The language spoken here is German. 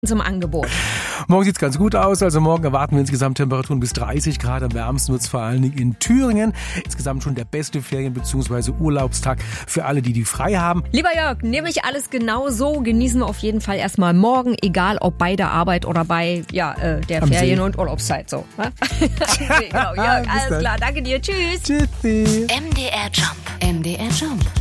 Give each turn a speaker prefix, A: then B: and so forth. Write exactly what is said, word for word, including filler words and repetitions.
A: zum Angebot.
B: Morgen sieht's ganz gut aus. Also morgen erwarten wir insgesamt Temperaturen bis dreißig Grad. Am wärmsten wird's vor allen Dingen in Thüringen. Insgesamt schon der beste Ferien- bzw. Urlaubstag für alle, die die frei haben.
A: Lieber Jörg, nehme ich alles genau so. Genießen wir auf jeden Fall erstmal morgen, egal ob bei der Arbeit oder bei ja, äh, der
B: Am
A: Ferien-
B: See.
A: und Urlaubszeit. So. genau, Jörg, alles klar. Danke dir. Tschüss.
B: Tschüssi.
C: M D R Jump. M D R Jump.